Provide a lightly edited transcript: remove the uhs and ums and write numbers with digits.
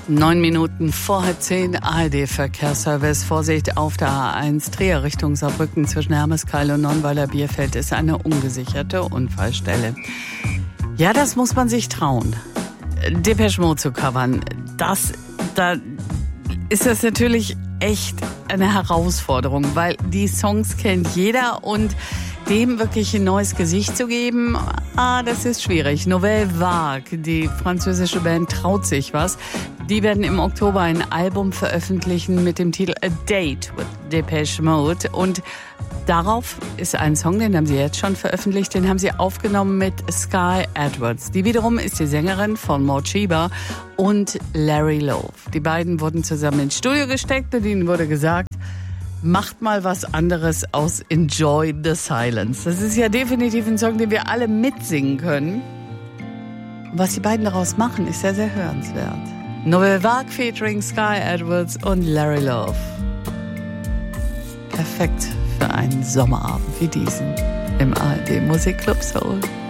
9 Minuten vor 10 ARD-Verkehrsservice. Vorsicht auf der A1 Trier Richtung Saarbrücken zwischen Hermeskeil und Nonnweiler Bierfeld ist eine ungesicherte Unfallstelle. Ja, das muss man sich trauen. Depeche Mode zu covern, da ist das natürlich echt eine Herausforderung, weil die Songs kennt jeder und dem wirklich ein neues Gesicht zu geben, das ist schwierig. Nouvelle Vague, die französische Band, traut sich was. Die werden im Oktober ein Album veröffentlichen mit dem Titel A Date with Depeche Mode. Und darauf ist ein Song, den haben sie jetzt schon veröffentlicht, den haben sie aufgenommen mit Sky Edwards. Die wiederum ist die Sängerin von Morcheeba und Larry Love. Die beiden wurden zusammen ins Studio gesteckt und ihnen wurde gesagt, macht mal was anderes aus Enjoy the Silence. Das ist ja definitiv ein Song, den wir alle mitsingen können. Was die beiden daraus machen, ist sehr, sehr hörenswert. Nouvelle Vague featuring Sky Edwards und Larry Love. Perfekt für einen Sommerabend wie diesen im ARD Musikclub Soul.